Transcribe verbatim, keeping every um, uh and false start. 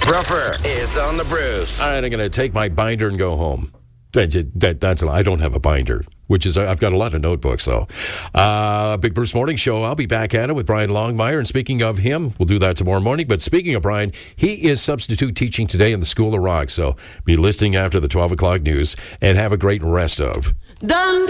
Bruffer is on the Bruce. All right, I'm going to take my binder and go home. That, that, that's I don't have a binder, which is I've got a lot of notebooks though. Uh, Big Bruce Morning Show. I'll be back at it with Brian Longmire. And speaking of him, we'll do that tomorrow morning. But speaking of Brian, he is substitute teaching today in the School of Rock. So be listening after the twelve o'clock news and have a great rest of. Done.